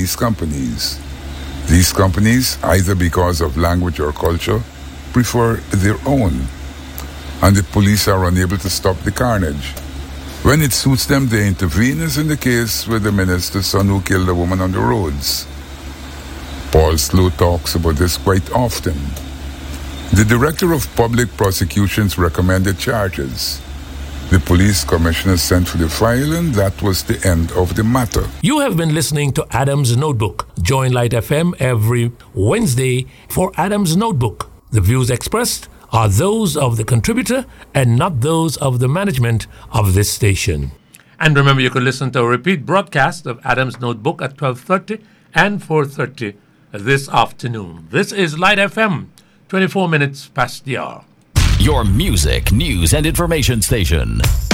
these companies. These companies, either because of language or culture, prefer their own, and the police are unable to stop the carnage. When it suits them, they intervene, as in the case with the minister's son who killed a woman on the roads. Paul Slow talks about this quite often. The Director of Public Prosecutions recommended charges. The police commissioner sent for the file, and that was the end of the matter. You have been listening to Adam's Notebook. Join Light FM every Wednesday for Adam's Notebook. The views expressed are those of the contributor and not those of the management of this station. And remember, you can listen to a repeat broadcast of Adam's Notebook at 12:30 and 4:30 this afternoon. This is Light FM, 24 minutes past the hour. Your music, news, and information station.